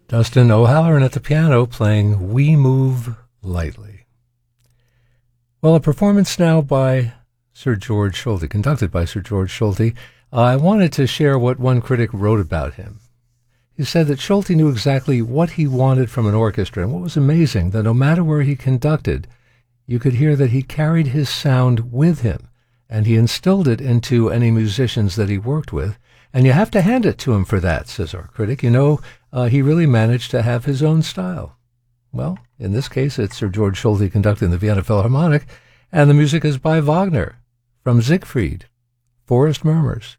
Dustin O'Halloran at the piano playing We Move Lightly. Well, a performance now by Sir George Solti, conducted by Sir George Solti. I wanted to share what one critic wrote about him. He said that Solti knew exactly what he wanted from an orchestra, and what was amazing, that no matter where he conducted, you could hear that he carried his sound with him, and he instilled it into any musicians that he worked with. And you have to hand it to him for that, says our critic. He really managed to have his own style. Well, in this case, it's Sir George Solti conducting the Vienna Philharmonic, and the music is by Wagner, from Siegfried, Forest Murmurs.